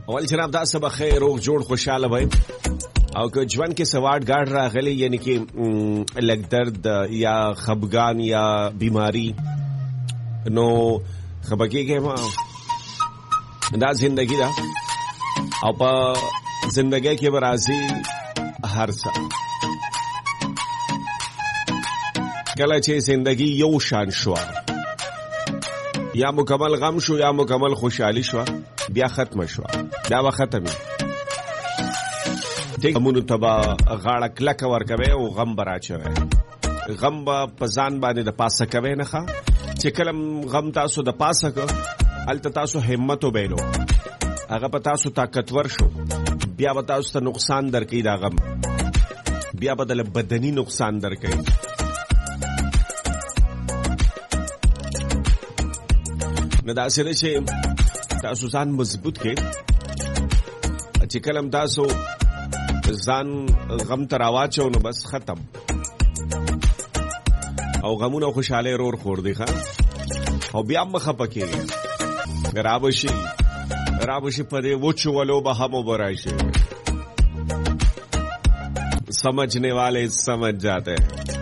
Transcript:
اول جناب دا سبا خیر روغ جوړ خوشاله وای او که ژوند کې سواډ ګاډ راغلی یعنی کې لګ درد یا خفګان یا بیماری نو خبرګي ما دا زندگی دا او په زندگی کې برازي هر څه کله چې زندگی یو شان شو یا مکمل غم شو یا مکمل خوشحالی شو بیا ختم شو دا به ختمي ټیک مونږ تبا غاړه کلک ورکوي او غم براچوي غم په ځان باندې د پاسه کوي نه ښه چې کلم غم تاسو د پاسه کو الته تاسو همت وبېلو هغه په تاسو طاقتور شو بیا به تاسو ته نقصان درکې دا غم بیا بدل بدني نقصان درکې نو دا سره چې تاسو ځان مضبوط کې چې کلم تاسو ځان غم تر واچو نو بس ختم او غمونه خوشاله رور خور دی ښا او بیا مخه پکې رابشي په دې وچو ولو به هم برایشه समझने वाले समझ जाते हैं